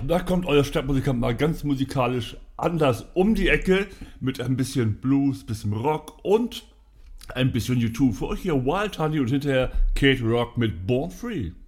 Da kommt euer Stadtmusikant mal ganz musikalisch anders um die Ecke mit ein bisschen Blues, bisschen Rock und ein bisschen U2. Für euch hier Wild Honey und hinterher Kate Rock mit Born Free.